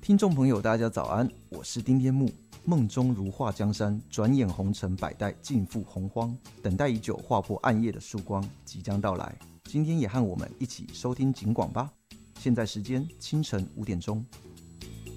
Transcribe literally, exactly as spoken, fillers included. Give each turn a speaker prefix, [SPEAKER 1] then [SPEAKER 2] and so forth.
[SPEAKER 1] 听众朋友大家早安，我是丁天木。梦中如画江山，转眼红尘百代，尽付洪荒。等待已久，划破暗夜的曙光即将到来。今天也和我们一起收听警广吧。现在时间清晨五点钟。